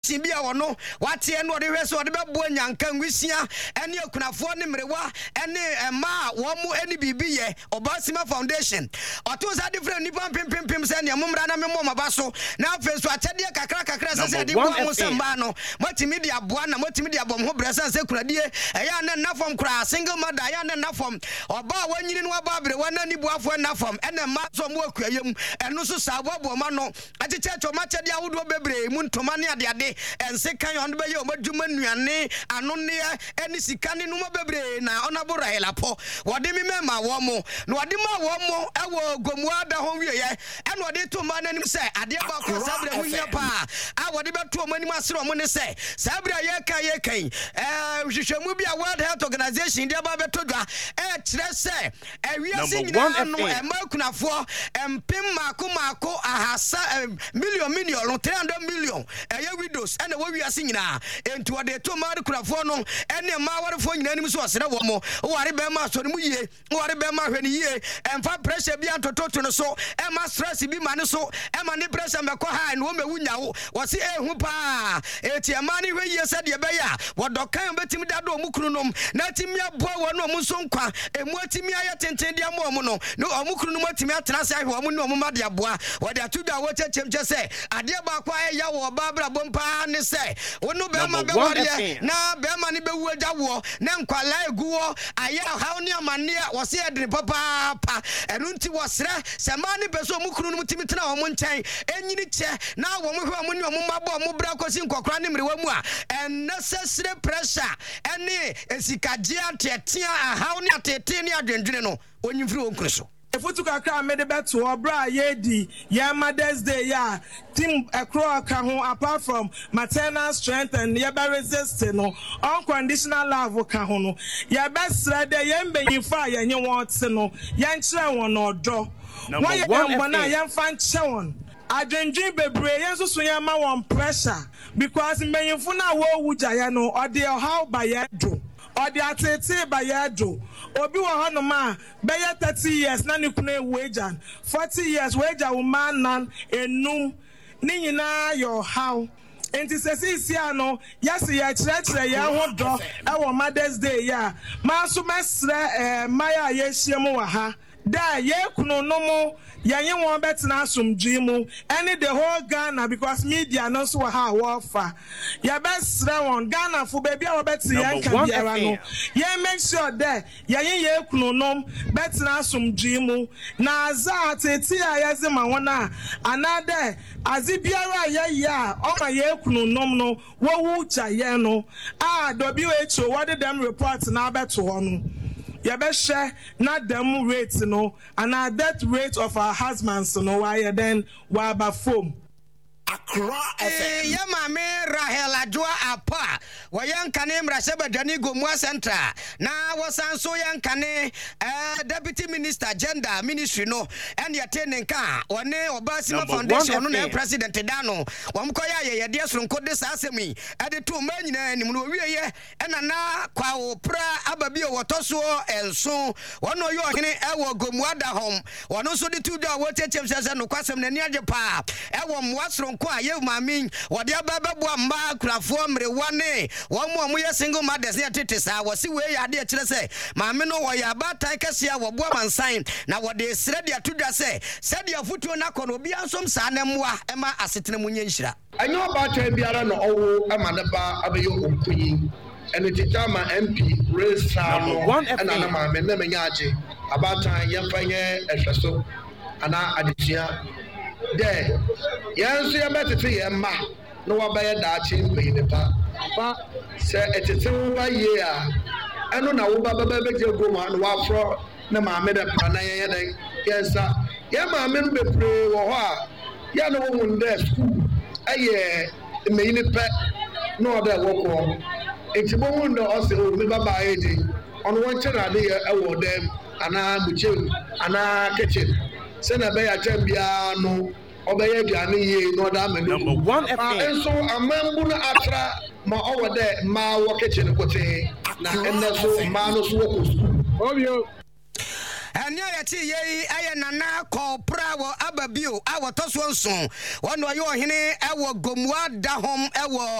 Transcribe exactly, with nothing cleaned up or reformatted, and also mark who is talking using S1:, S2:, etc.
S1: meeting bi a wono wate no de hwe so de bebo nyanka nwisia ene akunafo ne mrewa ene ema wo mu ene bibi ye Obasima Foundation oto za different nipa pimpim se ne momra na memo mabaso na afi so akyede kakra kakra se se de bo mo samba no matimi de aboa na matimi de abom ho bresa se kuradie eya na nafom kura single mother ya na nafom oba wanyini no aba bre wana ni buafo nafom ene ma so mo akuyam eno so sabobo ma no acheche choma chede awodo bebre mu ntoma ne ade ade ense kan on be ye o madwuma nuane ano ne eni sika ne no bebre na onabo rahelapo wode mi mema wo mo no wode ma wo mo ewo gomuada ho wie ye eno wode to ma nanim se ade ba ko sabre hu nya pa a wode beto mo anim asero mo ne se sabre ye kan ye kan eh hwehwemu bi a World Health Organization dia ba beto dwa e kire se ewiase nyina no e makunafo empem mako mako ahasa million million three hundred million eye widows ene wo wiase nyina enti wode to ma kunafo no ene ma warefo nyina nim so osere wo mo ware be ma so ne mu yie ware be ma hwe ne yie emfa pressure bi antototo no so e ma stress bi ma ne so e ma ne pressure me ko high no me wunya wo wo se ehu pa eti e ma ne hwe yie se de be ya wodokan betim da do mu kununom na timi aboa wo no mu so nkwa emu atimi aye tenten de amo mu no no omu kununom atimi atena se ahwe omu no omu ma de aboa wo de atuda wo chechemche se ade ba kwa ya wo ba bra bompa ne se wo no be ma be wore na be ma ne be wu agya wo na nkwala eguwo aye haw ne amane wo se edre papa pa enu nti wo sre se ma ne be so omu kununom timi tena omu nchen enyini che na wo mo hwe omu ne omu mabo omu bra kosi nkokora ne mrewa mu a unnecessary pressure ene esikaje atetea haw ne atete ne adwendwene no onyimfiri wo nkreso
S2: efutu kakra mede beto obra yedi ya Mother's Day ya team ekro ka ho apart from maternal strength and ya be resist no unconditional love ka ho no ya be sra de ya mbenyimfa ya nye won te no ya nkire won no odo won ya mbona ya mfa nche won adwendwen bebre ya so so ya ma won pressure because mbenyimfo na wo wuja ya no ode how ba ya do odi atete ba yedo obi wo hono ma be ye thirty years na ni kunu ewejan forty years weja wo man nan enum ni nyina your how enti sesi isi ano yesi ya kirekire ya hodo e wo Mother's Day ya ma so mesre eh maya ye hyiemu wa ha da ye kunu no mo yenye won betena asomdwe mu any the whole Ghana because media no so ha wofa ya besre won Ghana fo baby a wo beti yan ka biara no ye make sure that yenye ye kunu nom betena asomdwe mu na za ateti a yeze ma wona anade azibiara ye ya o ma ye kunu nom no wo wu cha ye no ah W H O what did them report na beto ho no Yabeshe not them rates no and our death rate of our husbands no why then waba foam
S1: Accra F M. Ya mame Rahel Adwa apa. Wayan kane mraseba dani gomwa centra. Na wasanso yan kane uh, Deputy Minister Gender Ministry no. And yatene nka. Wane Obasima Foundation no na President Dano. Wamkoya ye ye dia sronko de sasemi. Ade tu manyina ni mu wie ye. Ena na kwa opra ababi wotoso elso. Wono yo hene ewo gomwa da hom. Wono so de tu da wotechem sese no kwasem na ni age pa. Ewo mwasro kwa ye mami wode abababo amba kurafo mrewane wo mo mo ye single mothers ne tete sa wo si we ya de kire se mami no wo ya batai kase ya wo bo mansan na wode sre de atudwa se se de afutuo na kono obi ansom sa na mmoa ema asetene munye nhira
S3: anyo abacha biara no owo amane ba abeyo onkunyi ene titama M P raise no ana na mami na menya age abacha ye fanye ehweso ana adetua de yanso ya betete ye ma no wabaye daachi mpe ne pa pa se etete wo ba ye a eno na wo ba ba be je go ma no wa fro na ma me de pa na ye den yensa ye ma me no bepre wo ho a ya no wo munde school aye me ni pe no da wo ko enti bo munde o se o me baba ye di ono won chira de ye e wo dem ana buche ana kitchen se na be ya chambia no obeye duane ye no da menu
S4: number one F M
S3: enso amambu na atra ma owo de ma wo kitchen kote na enso ma no so wo obio
S1: anya ya ti ye aye nana kopra wo ababio awotoso nso wono ye ohene ewo gomua da hom ewo